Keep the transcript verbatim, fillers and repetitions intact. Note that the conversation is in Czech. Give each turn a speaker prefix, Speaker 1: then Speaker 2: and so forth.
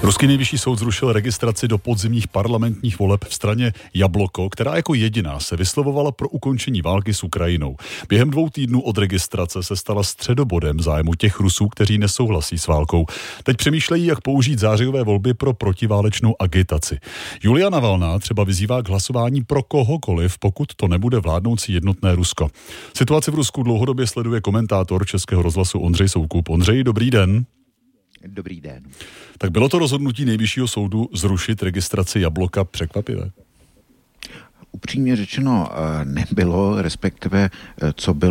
Speaker 1: Ruský nejvyšší soud zrušil registraci do podzimních parlamentních voleb v straně Jabloko, která jako jediná se vyslovovala pro ukončení války s Ukrajinou. Během dvou týdnů od registrace se stala středobodem zájmu těch Rusů, kteří nesouhlasí s válkou. Teď přemýšlejí, jak použít zářijové volby pro protiválečnou agitaci. Julia Navalná třeba vyzývá k hlasování pro kohokoliv, pokud to nebude vládnoucí jednotné Rusko. Situaci v Rusku dlouhodobě sleduje komentátor Českého rozhlasu Ondřej Soukup. Ondřej, dobrý den.
Speaker 2: Dobrý den.
Speaker 1: Tak bylo to rozhodnutí nejvyššího soudu zrušit registraci Jabloka překvapivé?
Speaker 2: Upřímně řečeno nebylo, respektive co bylo